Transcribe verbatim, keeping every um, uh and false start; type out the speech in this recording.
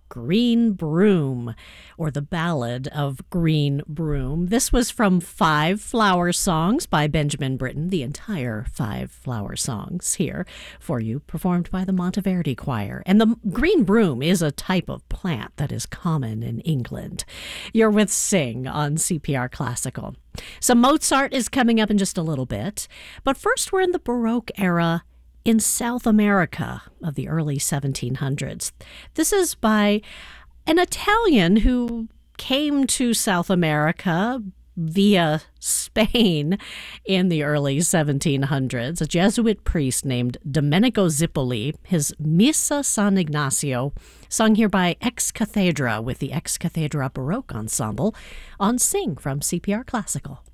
Green Broom, or the Ballad of Green Broom. This was from Five Flower Songs by Benjamin Britten, the entire Five Flower Songs here for you, performed by the Monteverdi Choir. And the green broom is a type of plant that is common in England. You're with Sing on C P R Classical. So Mozart is coming up in just a little bit, but first we're in the Baroque era in South America of the early seventeen hundreds. This is by an Italian who came to South America via Spain in the early seventeen hundreds, a Jesuit priest named Domenico Zippoli. His Missa San Ignacio, sung here by Ex Cathedra with the Ex Cathedra Baroque Ensemble on Sing from C P R Classical.